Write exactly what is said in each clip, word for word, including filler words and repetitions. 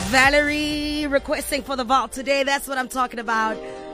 Valerie requesting for the vault today. That's what I'm talking about.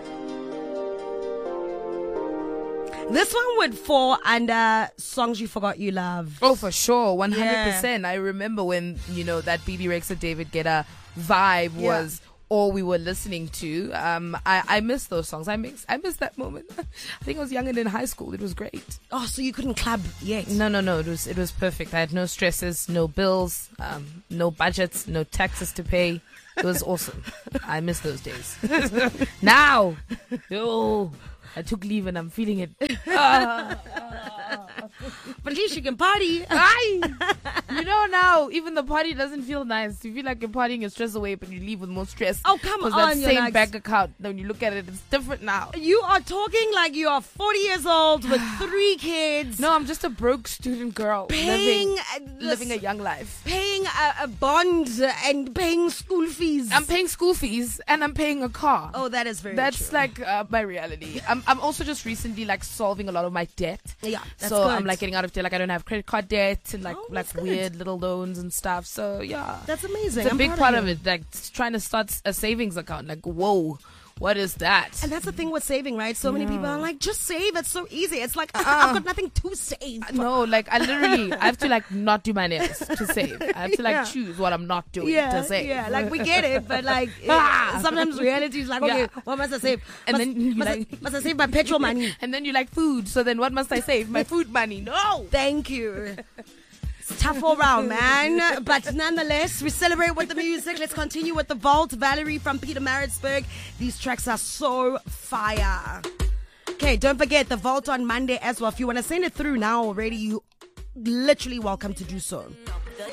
This one would fall under songs you forgot you love. Oh, for sure. one hundred percent. Yeah. I remember when, you know, that B B Rexa David Guetta vibe yeah. was all we were listening to. Um, I, I miss those songs. I miss, I miss that moment. I think I was young and in high school. It was great. Oh, so you couldn't club yet? No, no, no. It was, it was perfect. I had no stresses, no bills, um, no budgets, no taxes to pay. It was awesome. I miss those days. Now, oh, I took leave and I'm feeling it. Ah, ah, ah. But at least you can party. Aye. You know, now even the party doesn't feel nice. You feel like you're partying your stress away, but you leave with more stress. Oh, come on. Because that same like... bank account, when you look at it, it's different now. You are talking like you are forty years old with three kids. No, I'm just a broke student girl paying living, a, living a young life. Paying a, a bond and paying school fees. I'm paying school fees and I'm paying a car. Oh, that is very That's true. like uh, my reality. I'm, I'm also just recently like solving a lot of my debt. Yeah, that's so good. I'm like getting out of debt. Like I don't have credit card debt and like oh, like good. weird little loans and stuff. So yeah, that's amazing. It's a I'm big proud part of, of it. Like trying to start a savings account. Like whoa, what is that? And that's the thing with saving, right? So many yeah. people are like, just save. It's so easy. It's like uh, I've got nothing to save. No, like I literally I have to like not do my nails to save. I have to like yeah. choose what I'm not doing yeah, to save. Yeah, like we get it, but like it, sometimes reality is like, okay, yeah. what must I save? And must, then you must, like I, must I save my petrol money? And then you like food. So then what must I save? My food money. No. Thank you. It's tough all round, man. But nonetheless, we celebrate with the music. Let's continue with the vault. Valerie from Peter Maritzburg. These tracks are so fire. Okay, don't forget the vault on Monday as well. If you want to send it through now already, you literally welcome to do so.